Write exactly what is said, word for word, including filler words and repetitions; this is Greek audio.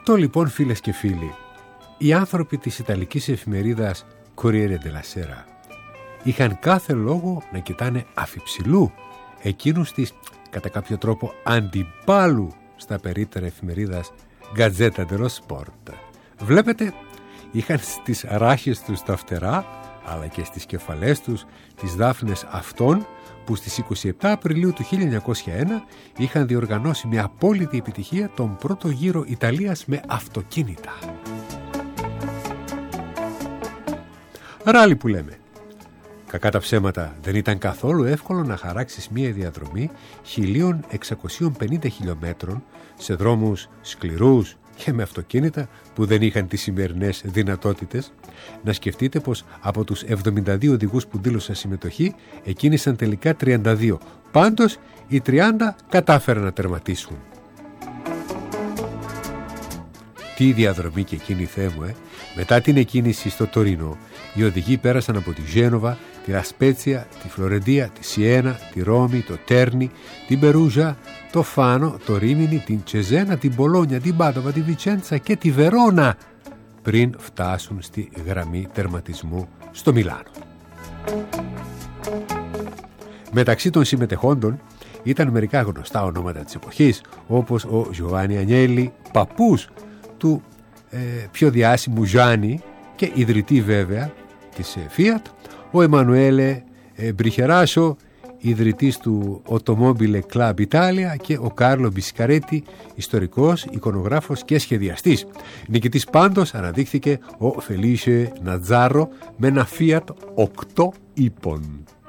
αυτό λοιπόν, φίλες και φίλοι, οι άνθρωποι της Ιταλικής εφημερίδας Corriere della Sera είχαν κάθε λόγο να κοιτάνε αφιψηλού εκείνους της, κατά κάποιο τρόπο, αντιπάλου στα περίτερα εφημερίδας Gazzetta dello Sport. Βλέπετε, είχαν στις ράχες τους τα φτερά, αλλά και στις κεφαλές τους τις δάφνες αυτών που στις είκοσι επτά Απριλίου του χίλια εννιακόσια ένα είχαν διοργανώσει με απόλυτη επιτυχία τον πρώτο γύρο Ιταλίας με αυτοκίνητα. Ράλι που λέμε. Κακά τα ψέματα, δεν ήταν καθόλου εύκολο να χαράξεις μία διαδρομή χίλια εξακόσια πενήντα χιλιόμετρων σε δρόμους σκληρούς και με αυτοκίνητα που δεν είχαν τις σημερινές δυνατότητες. Να σκεφτείτε πως από τους εβδομήντα δύο οδηγούς που δήλωσαν συμμετοχή εκκίνησαν τελικά τριάντα δύο. Πάντως οι τριάντα κατάφεραν να τερματίσουν. Τι διαδρομή και εκείνη, Θεέ μου, ε! Μετά την εκκίνηση στο Τωρίνο, οι οδηγοί πέρασαν από τη Γένοβα, τη Λασπέτσια, τη Φλωρεντία, τη Σιένα, τη Ρώμη, το Τέρνη, την Περούζα, το Φάνο, το Ρίμινι, την Τσεζένα, την Μπολόνια, την Πάντοβα, τη Βιτσέντσα και τη Βερόνα, πριν φτάσουν στη γραμμή τερματισμού στο Μιλάνο. Μεταξύ των συμμετεχόντων ήταν μερικά γνωστά ονόματα της εποχής, όπως ο Γιωάννη Ανιέλη, παππούς του ε, πιο διάσημου Γιάννη και ιδρυτή βέβαια της Fiat, ο Εμμανουέλε ε, Μπριχεράσο, ιδρυτής του Automobile Club Italia, και ο Κάρλο Μπισκαρέτη, ιστορικός, εικονογράφος και σχεδιαστής. Νικητής πάντως αναδείχθηκε ο Φελίσσε Νατζάρο με ένα Fiat οκτώ ύπων.